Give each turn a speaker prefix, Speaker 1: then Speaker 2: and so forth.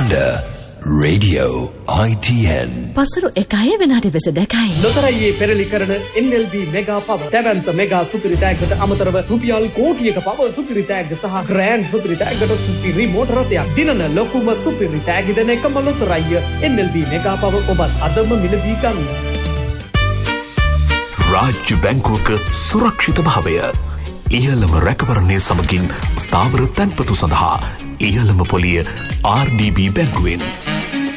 Speaker 1: Ganda Radio ITN
Speaker 2: පසුරු 1 වෙනාට බෙස 2යි
Speaker 3: ලොතරැයියේ පෙරලි කරන NLB mega පව දැවැන්ත මෙගා සුපිරි තෑග්ගට අමතරව රුපියල් කෝටියක පව සුපිරි තෑග්ග සහ ග්‍රෑන්ඩ් සුපිරි තෑග්ගට සුපිරි මෝටර රථයක් දිනන ලොකුම සුපිරි තෑග්ග දෙන එකම ලොතරැයිය NLB මෙගා පව ඔබත් අදම මිලදී ගන්න.
Speaker 1: රාජ්‍ය බැංකුවක සුරක්ෂිත භාවය ඉහළම රැකවරණය සමගින් ස්ථාවර තැන්පතු සඳහා ඉහළම පොලිය RDB බැංකුවෙන්